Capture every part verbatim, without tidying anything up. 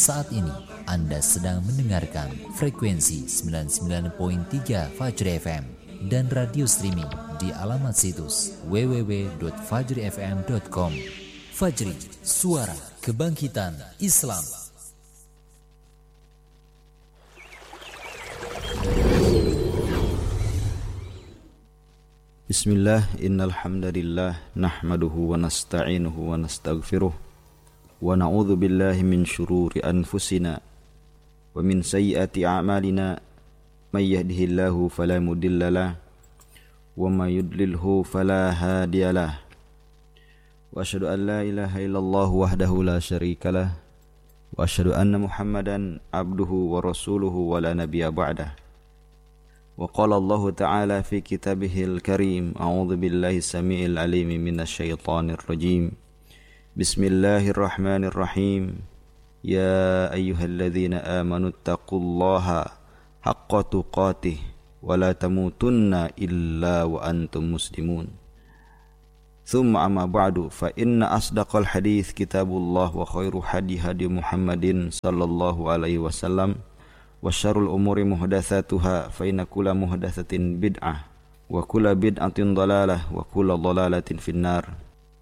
Saat ini Anda sedang mendengarkan frekuensi sembilan puluh sembilan koma tiga Fajri F M dan radio streaming di alamat situs w w w titik fajri f m titik com. Fajri, suara kebangkitan Islam. Bismillah, innal hamdalillah nahmaduhu wa nasta'inuhu wa nastaghfiruh wa na'udzu billahi min syururi anfusina wa min sayyiati a'malina may yahdihillahu fala mudhillalah wa may yudlilhu fala hadiyalah wa asyhadu an la ilaha illallah wahdahu la syarikalah wa asyhadu anna Muhammadan abduhu wa rasuluhu wa la nabiyya ba'dah. Wa qala Allah ta'ala fi kitabihil karim, a'udzu billahi samii'il 'aliim minasy syaithaanir rajiim. Bismillahirrahmanirrahim. Ya ayyuhalladzina amanu taqullaha haqqa tuqatih wa la tamutunna illa wa antum muslimun. Thumma amma ba'du, fa inna asdaqal hadits kitabullah wa khairu hadi hadi Muhammadin sallallahu alaihi wasallam wa syarrul umuri muhdatsatuha fa inna kulla muhdatsatin bid'ah wa kulla bid'atin dhalalah wa kulla dhalalatin finnar.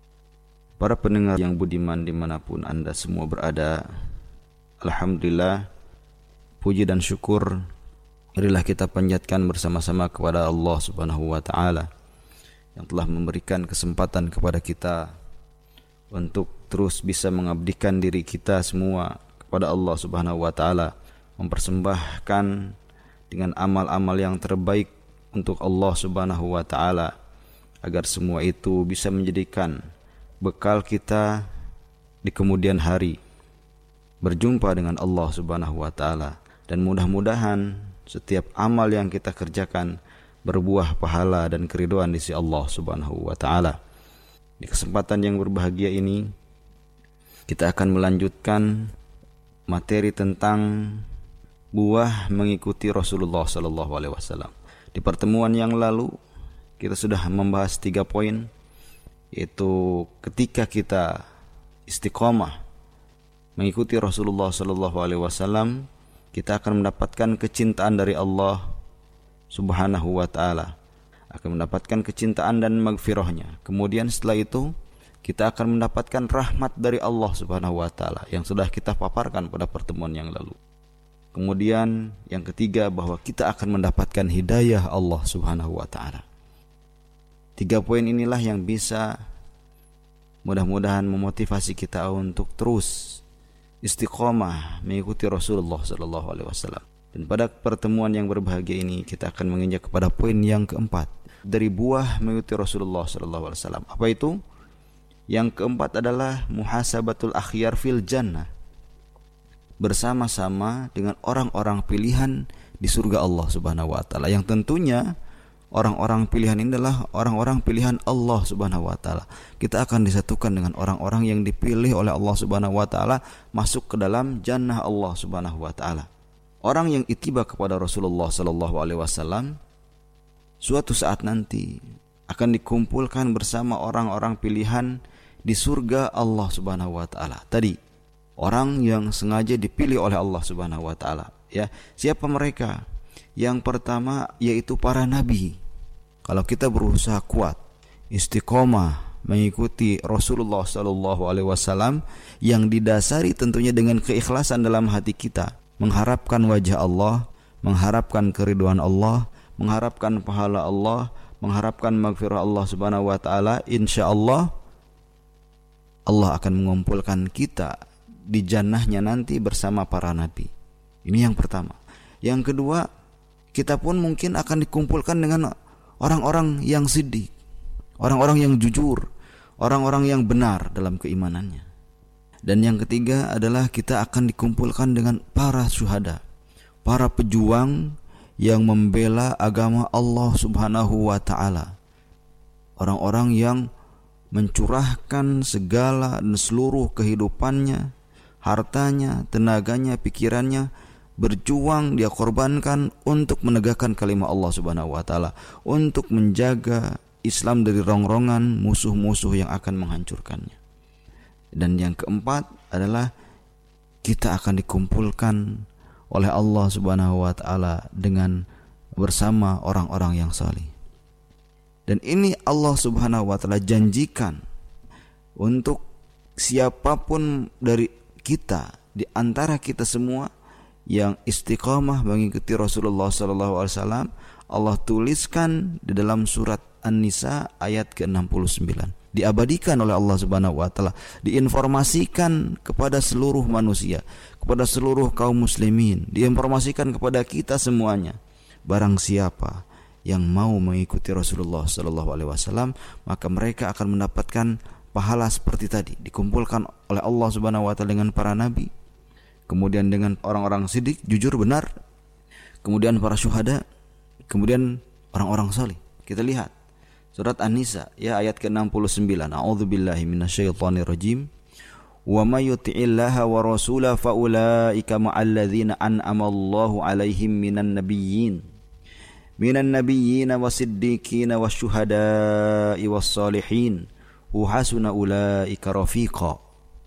Para pendengar yang budiman dimanapun Anda semua berada, alhamdulillah, puji dan syukur marilah kita panjatkan bersama-sama kepada Allah Subhanahu wa taala yang telah memberikan kesempatan kepada kita untuk terus bisa mengabdikan diri kita semua kepada Allah Subhanahu wa taala, mempersembahkan dengan amal-amal yang terbaik untuk Allah Subhanahu wa taala, agar semua itu bisa menjadikan bekal kita di kemudian hari berjumpa dengan Allah Subhanahu wa taala. Dan mudah-mudahan setiap amal yang kita kerjakan berbuah pahala dan keridhaan di sisi Allah Subhanahu wa taala. Di kesempatan yang berbahagia ini kita akan melanjutkan materi tentang buah mengikuti Rasulullah sallallahu alaihi wasallam. Di pertemuan yang lalu kita sudah membahas tiga poin, yaitu ketika kita istiqomah mengikuti Rasulullah sallallahu alaihi wasallam, kita akan mendapatkan kecintaan dari Allah Subhanahu wa taala, akan mendapatkan kecintaan dan maghfirahnya. Kemudian setelah itu kita akan mendapatkan rahmat dari Allah Subhanahu wa taala yang sudah kita paparkan pada pertemuan yang lalu. Kemudian yang ketiga, bahwa kita akan mendapatkan hidayah Allah Subhanahu wa taala. Tiga poin inilah yang bisa mudah-mudahan memotivasi kita untuk terus istiqomah mengikuti Rasulullah sallallahu alaihi wasallam. Dan pada pertemuan yang berbahagia ini kita akan menginjak kepada poin yang keempat dari buah mengikuti Rasulullah sallallahu alaihi wasallam. Apa itu? Yang keempat adalah muhasabatul akhyar fil jannah, bersama-sama dengan orang-orang pilihan di surga Allah Subhanahu wa taala, yang tentunya orang-orang pilihan ini adalah orang-orang pilihan Allah Subhanahu wa taala. Kita akan disatukan dengan orang-orang yang dipilih oleh Allah Subhanahu wa taala masuk ke dalam jannah Allah Subhanahu wa taala. Orang yang ittiba kepada Rasulullah sallallahu alaihi wasallam suatu saat nanti akan dikumpulkan bersama orang-orang pilihan di surga Allah Subhanahu wa taala. Tadi orang yang sengaja dipilih oleh Allah Subhanahu wa taala, ya. Siapa mereka? Yang pertama yaitu para nabi. Kalau kita berusaha kuat istiqomah mengikuti Rasulullah sallallahu alaihi wasallam yang didasari tentunya dengan keikhlasan dalam hati kita, mengharapkan wajah Allah, mengharapkan keridhaan Allah, mengharapkan pahala Allah, mengharapkan maghfirah Allah Subhanahu wa taala, insyaallah Allah akan mengumpulkan kita di jannahnya nanti bersama para nabi. Ini yang pertama. Yang kedua, kita pun mungkin akan dikumpulkan dengan orang-orang yang siddiq, orang-orang yang jujur, orang-orang yang benar dalam keimanannya. Dan yang ketiga adalah kita akan dikumpulkan dengan para syuhada, para pejuang yang membela agama Allah Subhanahu wa taala. Orang-orang yang mencurahkan segala dan seluruh kehidupannya, hartanya, tenaganya, pikirannya, berjuang, dia korbankan untuk menegakkan kalimat Allah Subhanahu wa taala, untuk menjaga Islam dari rongrongan musuh-musuh yang akan menghancurkannya. Dan yang keempat adalah kita akan dikumpulkan oleh Allah Subhanahu wa taala dengan bersama orang-orang yang saleh. Dan ini Allah Subhanahu wa taala janjikan untuk siapapun dari kita, di antara kita semua yang istiqamah mengikuti Rasulullah sallallahu alaihi wasallam, Allah tuliskan di dalam surat An-Nisa ayat ke enam puluh sembilan. Diabadikan oleh Allah Subhanahu wa taala, diinformasikan kepada seluruh manusia, kepada seluruh kaum muslimin, diinformasikan kepada kita semuanya. Barang siapa yang mau mengikuti Rasulullah sallallahu alaihi wasallam, maka mereka akan mendapatkan pahala seperti tadi, dikumpulkan oleh Allah Subhanahu wa taala dengan para nabi, kemudian dengan orang-orang siddiq, jujur benar, kemudian para syuhada, kemudian orang-orang saleh. Kita lihat surat An-Nisa ya ayat ke enam puluh sembilan. A'udzubillahi minasyaitonir rajim. Wa may yuti'illaha wa rasulahu fa ulaika ma'al ladzina an'ama Allahu 'alaihim minan nabiyyin minan nabiyyin wasiddiqin wasyuhada'i wassalihin wa hasuna ulaika rafiqa.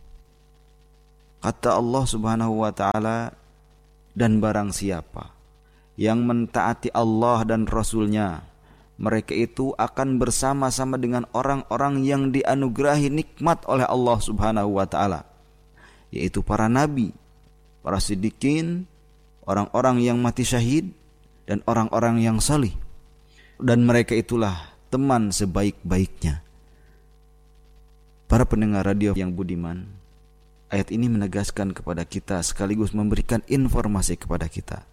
Kata Allah Subhanahu wa taala, dan barang siapa yang mentaati Allah dan Rasulnya, mereka itu akan bersama-sama dengan orang-orang yang dianugerahi nikmat oleh Allah Subhanahu wa taala, yaitu para nabi, para siddiqin, orang-orang yang mati syahid, dan orang-orang yang salih. Dan mereka itulah teman sebaik-baiknya. Para pendengar radio yang budiman, ayat ini menegaskan kepada kita sekaligus memberikan informasi kepada kita.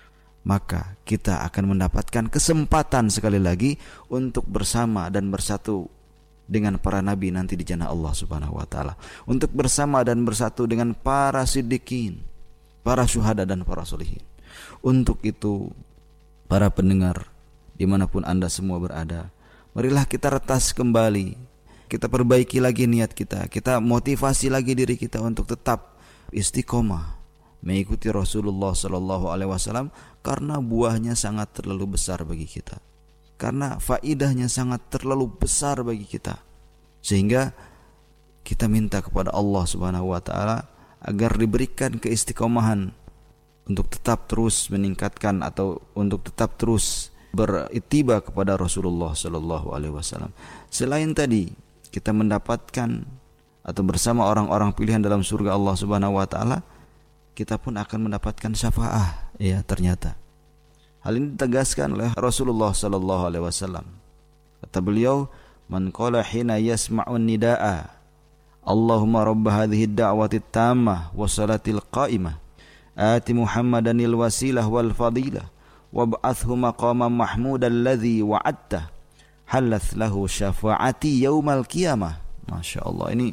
Maka kita akan mendapatkan kesempatan sekali lagi untuk bersama dan bersatu dengan para nabi nanti di jannah Allah Subhanahu wa taala, untuk bersama dan bersatu dengan para siddiqin, para syuhada dan para sholihin. Untuk itu, para pendengar dimanapun Anda semua berada, marilah kita retas kembali, kita perbaiki lagi niat kita, kita motivasi lagi diri kita untuk tetap istiqomah mengikuti Rasulullah sallallahu alaihi wasallam, karena buahnya sangat terlalu besar bagi kita, karena faidahnya sangat terlalu besar bagi kita, sehingga kita minta kepada Allah Subhanahu wa taala agar diberikan keistiqomahan untuk tetap terus meningkatkan atau untuk tetap terus berittiba kepada Rasulullah sallallahu alaihi wasallam. Selain tadi kita mendapatkan atau bersama orang-orang pilihan dalam surga Allah Subhanahu wa taala, kita pun akan mendapatkan syafaah, ya ternyata. Hal ini ditegaskan oleh Rasulullah sallallahu alaihi wasallam. Kata beliau, "Man qala hina yasma'un nidaa, Allahumma rabb hadhihi ad-da'wati at-tammah wa salatil qa'imah, ati Muhammadanil wasilah wal fadilah, wab'athhu maqaman mahmudan alladhi wa'adtah, halath lahu syafa'ati yaumal qiyamah." Masya Allah, ini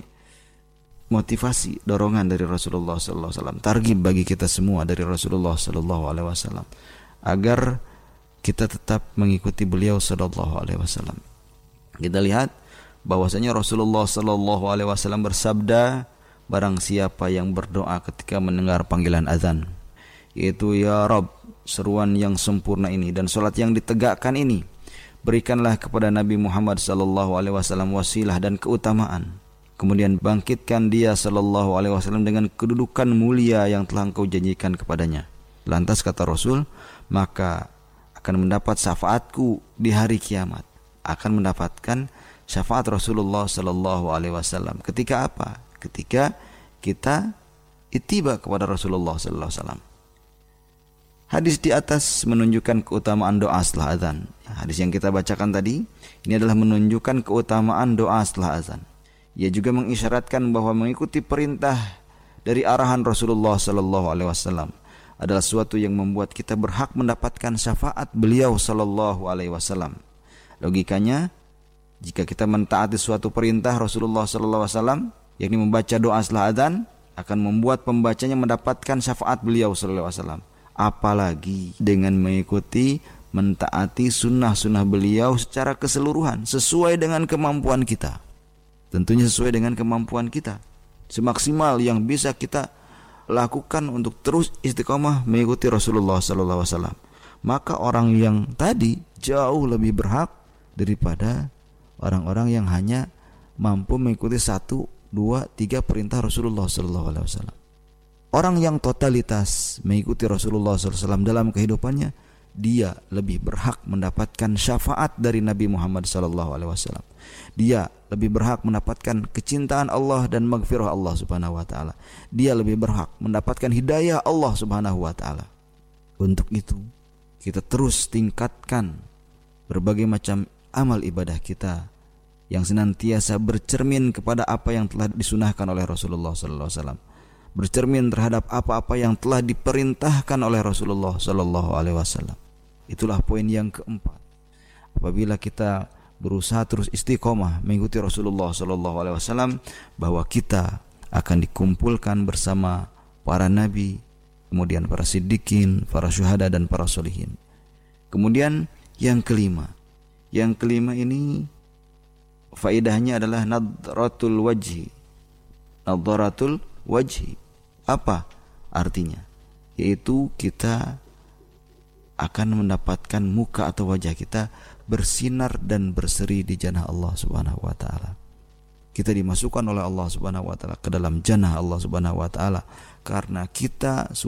motivasi, dorongan dari Rasulullah sallallahu alaihi wasallam, targhib bagi kita semua dari Rasulullah sallallahu alaihi wasallam agar kita tetap mengikuti beliau sallallahu alaihi wasallam. Kita lihat bahwasanya Rasulullah sallallahu alaihi wasallam bersabda, barang siapa yang berdoa ketika mendengar panggilan azan, yaitu ya Rabb, seruan yang sempurna ini dan salat yang ditegakkan ini, berikanlah kepada Nabi Muhammad sallallahu alaihi wasallam wasilah dan keutamaan. Kemudian bangkitkan dia sallallahu alaihi wasallam dengan kedudukan mulia yang telah engkau janjikan kepadanya. Lantas kata Rasul, maka akan mendapat syafaatku di hari kiamat. Akan mendapatkan syafaat Rasulullah sallallahu alaihi wasallam. Ketika apa? Ketika kita ittiba kepada Rasulullah sallallahu alaihi wasallam. Hadis di atas menunjukkan keutamaan doa setelah azan. Hadis yang kita bacakan tadi, ini adalah menunjukkan keutamaan doa setelah azan. Ia juga mengisyaratkan bahwa mengikuti perintah dari arahan Rasulullah sallallahu alaihi wasallam adalah sesuatu yang membuat kita berhak mendapatkan syafaat beliau sallallahu alaihi wasallam. Logikanya, jika kita mentaati suatu perintah Rasulullah sallallahu alaihi wasallam, yakni membaca doa setelah azan, akan membuat pembacanya mendapatkan syafaat beliau sallallahu alaihi wasallam. Apalagi dengan mengikuti, mentaati sunnah-sunnah beliau secara keseluruhan sesuai dengan kemampuan kita. Tentunya sesuai dengan kemampuan kita, semaksimal yang bisa kita lakukan untuk terus istiqomah mengikuti Rasulullah sallallahu alaihi wasallam. Maka orang yang tadi jauh lebih berhak daripada orang-orang yang hanya mampu mengikuti satu, dua, tiga perintah Rasulullah sallallahu alaihi wasallam. Orang yang totalitas mengikuti Rasulullah shallallahu alaihi wasallam dalam kehidupannya, dia lebih berhak mendapatkan syafaat dari Nabi Muhammad shallallahu alaihi wasallam. Dia lebih berhak mendapatkan kecintaan Allah dan maghfirah Allah subhanahu wa ta'ala. Dia lebih berhak mendapatkan hidayah Allah subhanahu wa ta'ala. Untuk itu, kita terus tingkatkan berbagai macam amal ibadah kita yang senantiasa bercermin kepada apa yang telah disunahkan oleh Rasulullah shallallahu alaihi wasallam, bercermin terhadap apa-apa yang telah diperintahkan oleh Rasulullah shallallahu alaihi wasallam. Itulah poin yang keempat. Apabila kita berusaha terus istiqomah mengikuti Rasulullah shallallahu alaihi wasallam, bahwa kita akan dikumpulkan bersama para nabi, kemudian para siddiqin, para syuhada dan para sholihin. Kemudian yang kelima, yang kelima ini faedahnya adalah nadratul wajhi. Nadratul wajhi. Apa artinya? Yaitu kita akan mendapatkan muka atau wajah kita bersinar dan berseri di jannah Allah Subhanahu wa taala. Kita dimasukkan oleh Allah Subhanahu wa taala ke dalam jannah Allah Subhanahu wa taala karena kita